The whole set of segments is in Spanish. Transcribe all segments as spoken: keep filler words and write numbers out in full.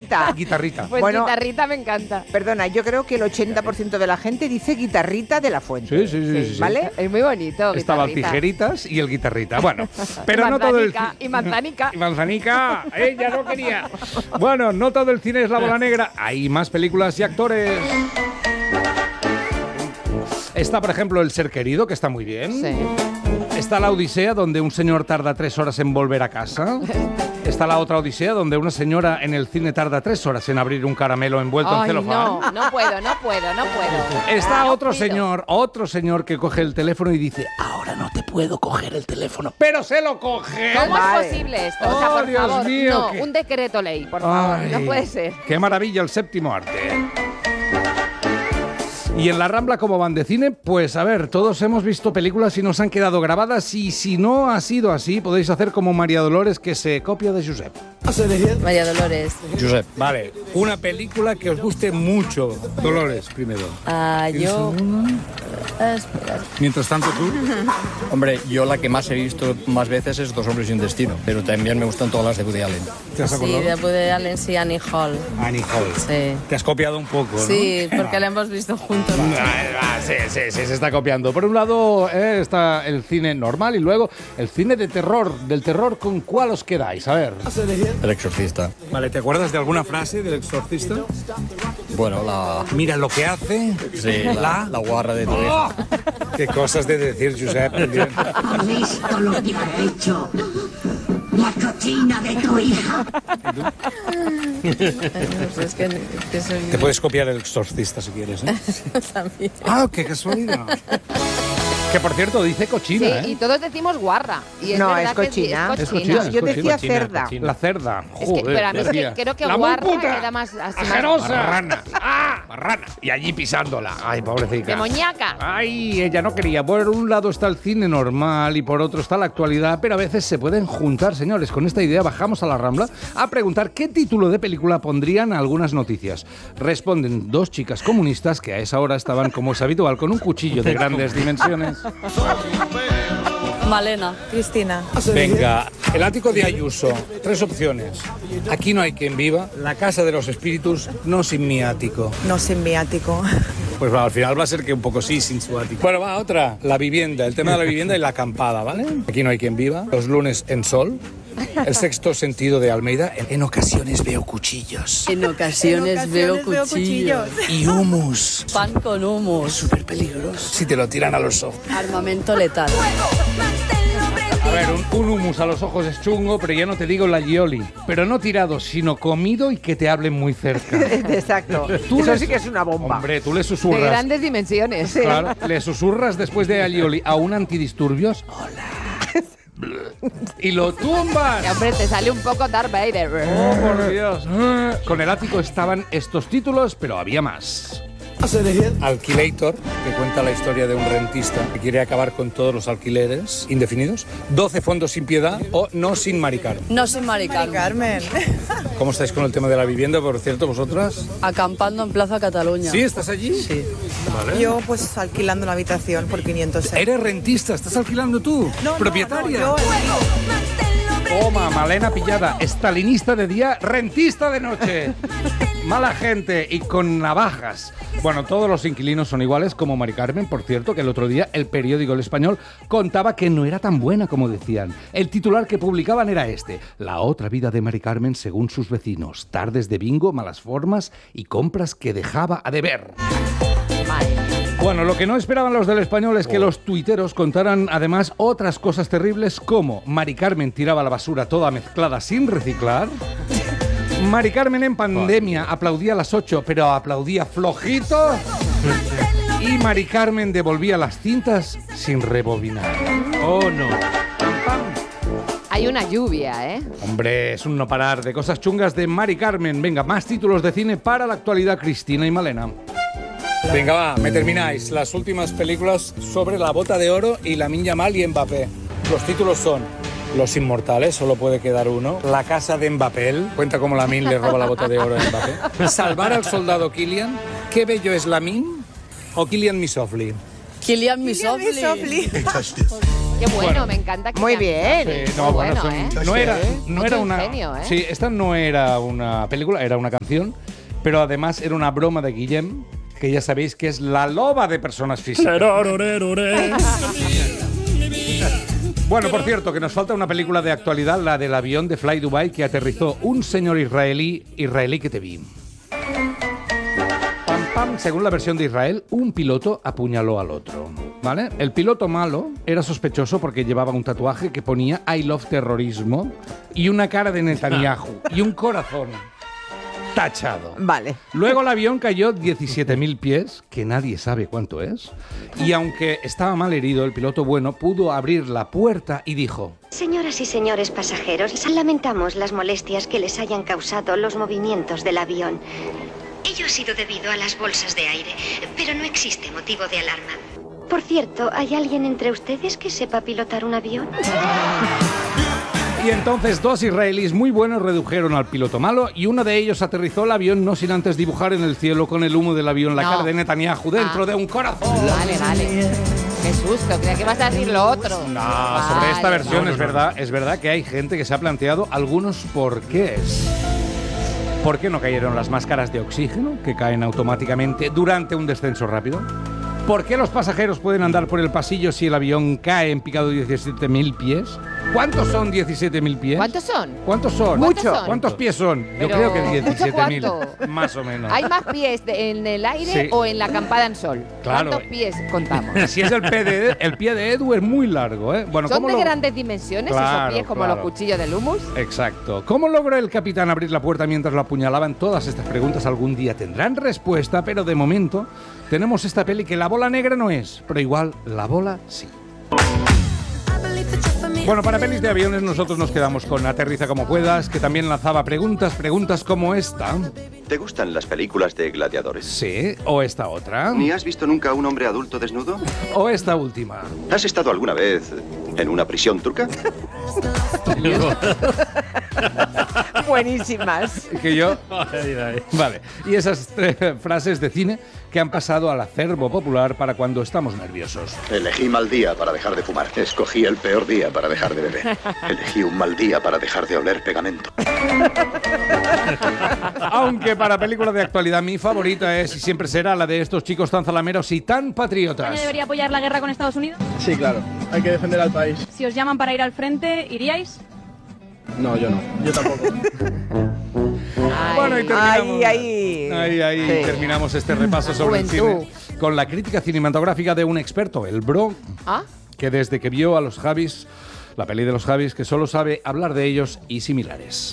guitarrita. Guitarrita. Pues Bueno, guitarrita me encanta. Perdona, yo creo que el ochenta por ciento de la gente dice guitarrita de la Fuente. Sí, sí, sí. sí, sí. ¿Vale? Es muy bonito. Estaban guitarrita. tijeritas y el guitarrita. Bueno, pero no todo el... Manzanica, y manzanica. Y manzanica, ella no quería. Bueno, no todo el cine es la bola negra. Hay más películas y actores. Está, por ejemplo, El ser querido, que está muy bien. Sí. Está La Odisea, donde un señor tarda tres horas en volver a casa. Está la otra Odisea, donde una señora en el cine tarda tres horas en abrir un caramelo envuelto en Ay, celofán. no, no puedo, no puedo, no puedo. Está Ah, no otro pido. señor, otro señor que coge el teléfono y dice: ahora no te puedo coger el teléfono. ¡Pero se lo coge! ¿Cómo Vale. es posible esto? O sea, Oh, por Dios favor, mío, no, qué- un decreto ley, por favor, Ay, no puede ser. ¡Qué maravilla el séptimo arte! Y en la Rambla, ¿cómo van de cine? Pues a ver, todos hemos visto películas y nos han quedado grabadas, y si no ha sido así, podéis hacer como María Dolores, que se copia de Josep. María Dolores. Josep, vale. Una película que os guste mucho. Dolores, primero. Ah, yo... Mientras tanto, tú. Hombre, yo la que más he visto más veces es Dos hombres y un destino, pero también me gustan todas las de Woody Allen. ¿Te has Sí, acordado? de Woody Allen, sí, Annie Hall. Annie Hall. Sí. Te has copiado un poco, ¿no? Sí, porque la hemos visto juntos. Ah, sí, sí, sí, se está copiando. Por un lado eh, está el cine normal y luego el cine de terror. Del terror, ¿con cuál os quedáis? A ver. El exorcista. Vale, ¿te acuerdas de alguna frase del exorcista? Bueno, la... Mira lo que hace. Sí, la, la guarra de tu hija. Qué cosas de decir, Josep. Bien. ¿Has visto lo que ha hecho la cochina de tu hija? No sé, es que, que soy... Te puedes copiar el exorcista si quieres, ¿eh? también. Ah, qué casualidad. Que por cierto, dice cochina, Sí, ¿eh? y todos decimos guarra. Y es No, verdad es que cochina. es Es cochina. cochina. Yo decía Cochina, cerda. cochina. La cerda. Es que, Joder, pero a mí es que decía. creo que ¡La muy guarra puta! queda más... Así más ¡Asquerosa! Marrana. ¡Ah! Marrana. Y allí pisándola. Ay, pobrecita. demoníaca. Ay, ella no quería. Por un lado está el cine normal y por otro está la actualidad, pero a veces se pueden juntar, señores. Con esta idea bajamos a la Rambla a preguntar qué título de película pondrían a algunas noticias. Responden dos chicas comunistas que a esa hora estaban, como es habitual, con un cuchillo de grandes dimensiones. Malena. Cristina. Venga, el ático de Ayuso. Tres opciones. Aquí no hay quien viva. La casa de los espíritus, no sin mi ático. No sin mi ático. Pues va, al final va a ser que un poco sí, sin su ático. Bueno, va, otra. La vivienda. El tema de la vivienda y la acampada, ¿vale? Aquí no hay quien viva. Los lunes en sol. El sexto sentido de Almeida. En ocasiones veo cuchillos. En ocasiones, En ocasiones veo, veo cuchillos. cuchillos. Y humus. Pan con humus. Súper peligroso. Si te lo tiran a los ojos. Armamento letal. A ver, un, un humus a los ojos es chungo, pero ya no te digo la gioli. Pero no tirado, sino comido y que te hablen muy cerca. Exacto. Tú Eso le- sí que es una bomba. Hombre, tú le De susurras. grandes dimensiones. Claro, le susurras después de alioli a un antidisturbios. Hola. Y lo tumbas. Y, hombre, te sale un poco Darth Vader. Oh, por Dios. Con el ático estaban estos títulos, pero había más. Alquilator, que cuenta la historia de un rentista que quiere acabar con todos los alquileres indefinidos. doce fondos sin piedad o No sin maricar. No sin maricar. Carmen. ¿Cómo estáis con el tema de la vivienda, por cierto, vosotras? Acampando en Plaza Cataluña. ¿Sí? ¿Estás allí? Sí. Vale. Yo pues alquilando una habitación por quinientos euros. ¿Eres rentista? ¿Estás alquilando tú? No, no, ¿Propietaria? no, yo- Toma, Malena pillada, estalinista de día, rentista de noche. Mala gente y con navajas. Bueno, todos los inquilinos son iguales, como Mari Carmen, por cierto, que el otro día el periódico El Español contaba que no era tan buena como decían. El titular que publicaban era este: La otra vida de Mari Carmen según sus vecinos. Tardes de bingo, malas formas y compras que dejaba a deber. Bueno, lo que no esperaban los del Español es que los tuiteros contaran además otras cosas terribles, como Mari Carmen tiraba la basura toda mezclada sin reciclar. Mari Carmen en pandemia aplaudía a las ocho, pero aplaudía flojito. Y Mari Carmen devolvía las cintas sin rebobinar. Oh, no. Hay una lluvia, ¿eh? Hombre, es un no parar de cosas chungas de Mari Carmen. Venga, más títulos de cine para la actualidad, Cristina y Malena. Venga, va, me termináis. Las últimas películas sobre la bota de oro y Lamine Yamal y Mbappé. Los títulos son Los Inmortales, solo puede quedar uno. La casa de Mbappé, cuenta cómo Lamine le roba la bota de oro a Mbappé. Salvar al soldado Kylian. Qué bello es Lamine. O Kylian Misofli. Kylian Kylian Misofli. Misofli. Qué bueno, Bueno. me encanta que Muy sea- bien. Sí, no, Muy bueno, bueno, son- ¿eh? no era, no Mucho era una. ingenio, ¿eh? Sí, esta no era una película, era una canción, pero además era una broma de Guillem, que ya sabéis que es la loba de personas físicas. Bueno, por cierto, que nos falta una película de actualidad, la del avión de Fly Dubai que aterrizó un señor israelí, israelí que te vi. Pam, pam, según la versión de Israel, un piloto apuñaló al otro, ¿vale? El piloto malo era sospechoso porque llevaba un tatuaje que ponía I love terrorismo y una cara de Netanyahu y un corazón tachado. Vale. Luego el avión cayó diecisiete mil pies, que nadie sabe cuánto es, y aunque estaba mal herido, el piloto bueno pudo abrir la puerta y dijo: Señoras y señores pasajeros, lamentamos las molestias que les hayan causado los movimientos del avión. Ello ha sido debido a las bolsas de aire, pero no existe motivo de alarma. Por cierto, ¿hay alguien entre ustedes que sepa pilotar un avión? Y entonces dos israelíes muy buenos redujeron al piloto malo y uno de ellos aterrizó el avión no sin antes dibujar en el cielo con el humo del avión la No. cara de Netanyahu dentro Ah. de un corazón. Vale, vale. Qué susto, creía que vas a decir lo otro. No, Vale, sobre esta versión no, es no, verdad, es verdad que hay gente que se ha planteado algunos porqués. ¿Por qué no cayeron las máscaras de oxígeno que caen automáticamente durante un descenso rápido? ¿Por qué los pasajeros pueden andar por el pasillo si el avión cae en picado diecisiete mil pies? ¿Cuántos son diecisiete mil pies? ¿Cuántos son? ¿Cuántos son? ¿Cuántos son? ¿Cuántos pies son? Yo Pero, creo que diecisiete mil. ¿mucho Más o menos. ¿Hay más pies de- en el aire Sí. o en la acampada en sol? Claro. ¿Cuántos pies contamos? Si es el pie de, el pie de Edu es muy largo, ¿eh? Bueno, ¿Son ¿cómo de lo- grandes dimensiones Claro, esos pies como claro. los cuchillos del humus? Exacto. ¿Cómo logró el capitán abrir la puerta mientras lo apuñalaban? Todas estas preguntas algún día tendrán respuesta, pero de momento tenemos esta peli que la bola negra no es, pero igual la bola sí. Bueno, para pelis de aviones nosotros nos quedamos con Aterriza como puedas, que también lanzaba preguntas, preguntas como esta. ¿Te gustan las películas de gladiadores? Sí, o esta otra. ¿Ni has visto nunca a un hombre adulto desnudo? O esta última. ¿Has estado alguna vez en una prisión turca? Buenísimas. Que yo... Vale. Y esas tres frases de cine que han pasado al acervo popular para cuando estamos nerviosos. Elegí mal día para dejar de fumar. Escogí el peor día para dejar de beber. Elegí un mal día para dejar de oler pegamento. Aunque para películas de actualidad mi favorita es y siempre será la de estos chicos tan zalameros y tan patriotas. ¿España debería apoyar la guerra con Estados Unidos? Sí, claro. Hay que defender al país. Si os llaman para ir al frente, ¿iríais? No, yo no. Yo tampoco. Bueno, y terminamos. Ahí, ahí. Ahí, ahí Sí. terminamos este repaso sobre el Juventud. cine con la crítica cinematográfica de un experto, el Bro, ¿Ah? que desde que vio a los Javis, la peli de los Javis, que solo sabe hablar de ellos y similares.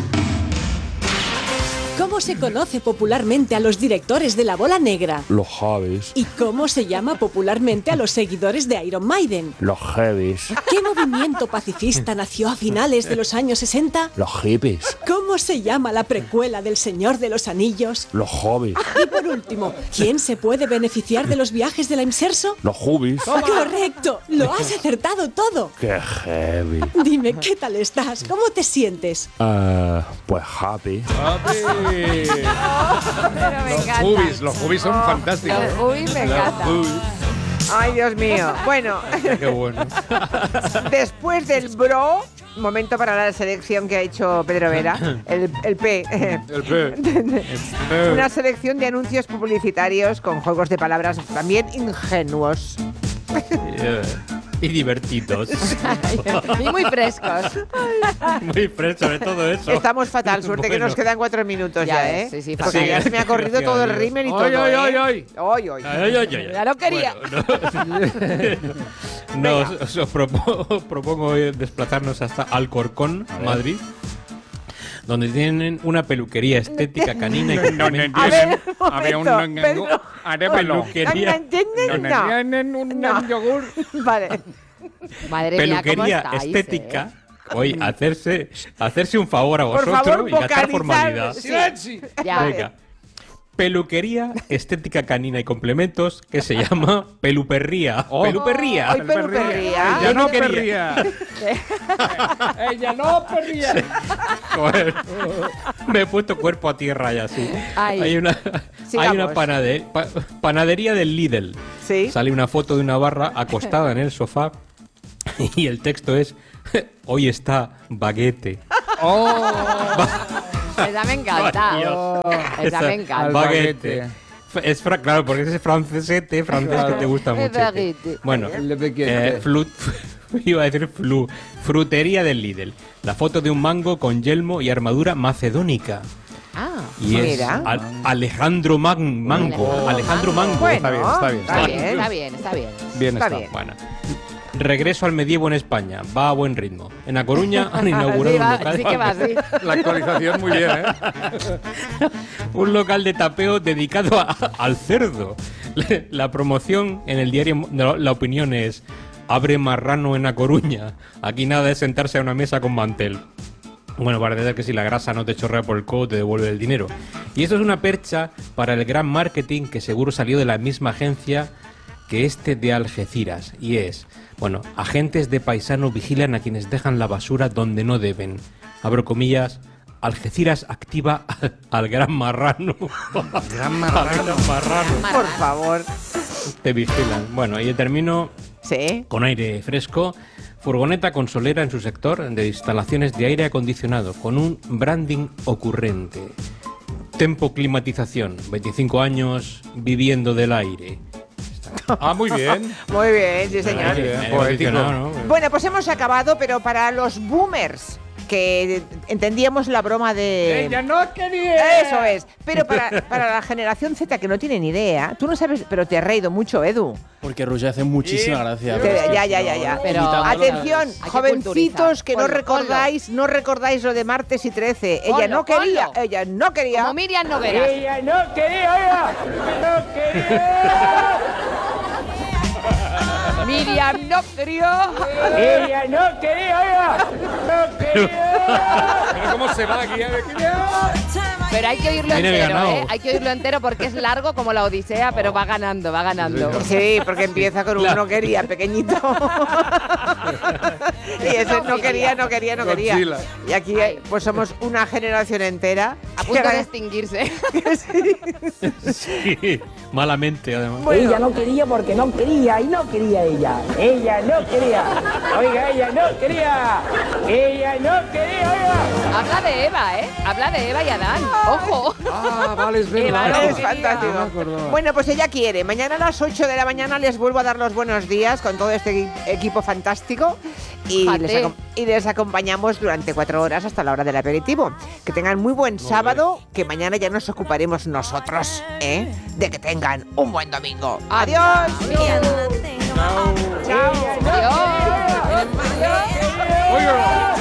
¿Cómo se conoce popularmente a los directores de La Bola Negra? Los Javis. ¿Y cómo se llama popularmente a los seguidores de Iron Maiden? Los Heavies. ¿Qué movimiento pacifista nació a finales de los años sesenta? Los hippies. ¿Cómo se llama la precuela del Señor de los Anillos? Los hobbies. Y por último, ¿quién se puede beneficiar de los viajes de la Imserso? Los hubbies. ¡Correcto! ¡Lo has acertado todo! Qué heavy. Dime, ¿qué tal estás? ¿Cómo te sientes? Ah, pues happy. Pero me Los encanta. Hubbies, los Hubbies son fantásticos. Los Hubbies me Los encantan. Hubbies. Ay, Dios mío. Bueno, Qué bueno. después del bro, momento para la selección que ha hecho Pedro Vera, el, el P. El P. Una selección de anuncios publicitarios con juegos de palabras también ingenuos. Y divertidos. Y muy frescos. Muy fresco, sobre todo eso. Estamos fatal, suerte que Bueno. nos quedan cuatro minutos ya, Ya ¿eh? ves, sí, sí, Porque fatal. ya se me ha corrido todo el rímel y todo, Ay, ay, ¿eh? ay, ay. Ay, ay. Ay, ay, ay, ay. Ya lo quería. No, os, os- os propo- propongo eh, desplazarnos hasta Alcorcón, Madrid, donde tienen una peluquería estética canina y complementos. A ver, un Había un momento, Pedro. Arémelo. Peluquería, No, no, no, un No. yogur. Vale. Madre mía, ¿cómo peluquería estáis, estética. eh? Oye, hacerse, hacerse un favor a Por vosotros favor, y gastar vocalizar. formalidad. Sí. Silencio. Ya. Venga. Peluquería, estética canina y complementos que se llama Peluperría. Oh. Peluperría. Ay, peluperría. Ella Yo no no quería. perría. Ella no perría. Joder, me he puesto cuerpo a tierra ya, sí. Ay. Hay una, Sigamos. hay una panade- pa- panadería del Lidl. Sí. Sale una foto de una barra acostada en el sofá Y el texto es: hoy está baguete. ¡Oh! Esa me encanta. Dios. Esa me encanta. Baguete. Es fra- claro, porque es ese francesete francés Claro. que te gusta El mucho. baguete. Bueno, Le baguette. eh, flu- iba a decir flu, frutería del Lidl. La foto de un mango con yelmo y armadura macedónica. Ah, Y es mira. Al- Alejandro Man- Mango. Alejandro Alejandro Mango. Bueno, Está bien, está bien. está bien. está bien, está bien. Bien Está está. bien. Bueno. Regreso al medievo en España. Va a buen ritmo. En A Coruña han inaugurado Sí, un va, local. sí que va así. La actualización muy bien, ¿eh? Un local de tapeo dedicado a- al cerdo. La promoción en el diario La La Opinión es: abre marrano en A Coruña. Aquí nada de sentarse a una mesa con mantel. Bueno, parece ser que si la grasa no te chorrea por el codo te devuelve el dinero. Y esto es una percha para el gran marketing que seguro salió de la misma agencia que este de Algeciras. Y es, bueno, agentes de paisano vigilan a quienes dejan la basura donde no deben. Abro comillas: Algeciras activa al, al gran marrano. Gran Al gran marrano. Por favor. Te vigilan. Bueno, y termino Sí. con aire fresco. Furgoneta con solera en su sector de instalaciones de aire acondicionado, con un branding ocurrente. Tempo Climatización, veinticinco años viviendo del aire. Ah, muy bien. Muy bien, sí, señor. Muy bien. Me he Poético. emocionado, ¿no? Bueno, pues hemos acabado, pero para los boomers, que entendíamos la broma de... ¡Ella no quería! Eso es. Pero para, para la generación Z que no tiene ni idea, tú no sabes, pero te has reído mucho, Edu. Porque Roger hace muchísima gracia. Te- ya, ya, ya, ya. Pero- Atención, Hay que jovencitos culturizar. que no Ponlo, recordáis, no recordáis lo de martes y trece. Ella Ponlo, no quería, ponlo. ella no quería. Como Miriam Nogueras. Ella no quería, oiga, no quería. Miriam no quería. Ella no quería, oiga, no quería. Pero cómo se va aquí. Pero hay que oírlo Viene entero, ganado. ¿eh? Hay que oírlo entero porque es largo como la Odisea, pero va ganando, va ganando. Sí, porque empieza con un Claro. no quería, pequeñito. Y ese no quería, no quería, no quería. Godzilla. Y aquí eh, pues somos una generación entera. A punto de extinguirse. Sí, malamente además. Bueno, no quería porque no quería y no quería ella. Ella no quería. Oiga, ella no quería. Ella no quería, oiga. Habla de Eva, ¿eh? Habla de Eva y Adán. ¡Ojo! Ah, vale, es Eva verdad. no es quería. fantástico. No me acordaba. Bueno, pues ella quiere. Mañana a las ocho de la mañana les vuelvo a dar los buenos días con todo este equi- equipo fantástico y Fíjate. les, acom- y les acompañamos durante cuatro horas hasta la hora del aperitivo. Que tengan muy buen sábado, que mañana ya nos ocuparemos nosotros, ¿eh? De que tengan un buen domingo. ¡Adiós! Adiós. ¡Chao! Adiós. Oiga.